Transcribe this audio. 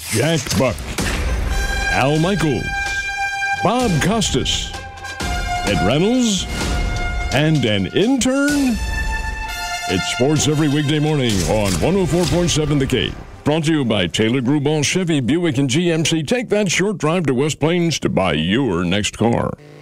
Jack Buck, Al Michaels, Bob Costas, Ed Reynolds, and an intern? It's sports every weekday morning on 104.7 The Cave. Brought to you by Taylor Gruball, Chevy, Buick, and GMC. Take that short drive to West Plains to buy your next car.